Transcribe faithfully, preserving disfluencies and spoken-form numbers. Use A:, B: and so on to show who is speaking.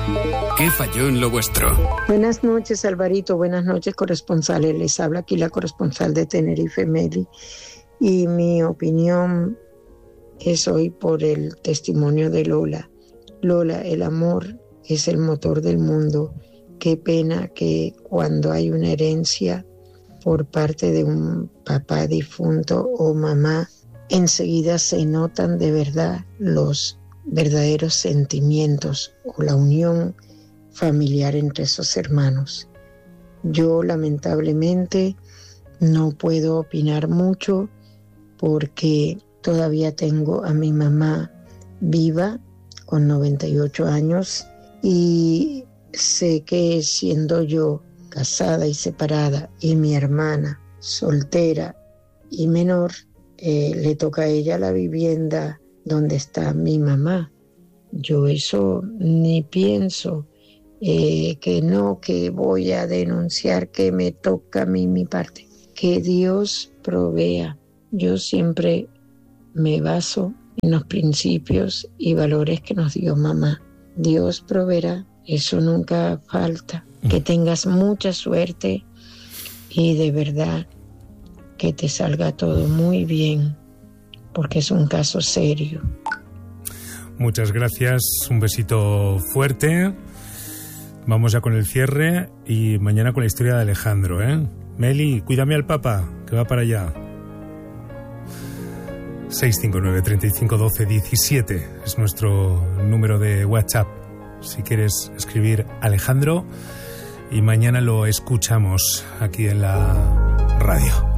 A: ¿Qué falló en lo vuestro?
B: Buenas noches, Alvarito. Buenas noches, corresponsales. Les habla aquí la corresponsal de Tenerife, Meli. Y mi opinión es hoy por el testimonio de Lola. Lola, el amor es el motor del mundo. Qué pena que cuando hay una herencia por parte de un papá difunto o mamá, enseguida se notan de verdad los verdaderos sentimientos o la unión familiar entre esos hermanos. Yo lamentablemente no puedo opinar mucho porque todavía tengo a mi mamá viva con noventa y ocho años y sé que siendo yo casada y separada y mi hermana soltera y menor, eh, le toca a ella la vivienda donde está mi mamá. Yo eso ni pienso. Eh, que no, que voy a denunciar, que me toca a mí mi parte. Que Dios provea. Yo siempre me baso en los principios y valores que nos dio mamá. Dios proveerá, eso nunca falta. Que tengas mucha suerte y de verdad que te salga todo muy bien, porque es un caso serio.
C: Muchas gracias, un besito fuerte. Vamos ya con el cierre y mañana con la historia de Alejandro, ¿eh? Meli, cuídame al Papa, que va para allá. seis cinco nueve, tres cinco uno dos, uno siete es nuestro número de WhatsApp. Si quieres escribir Alejandro y mañana lo escuchamos aquí en la radio.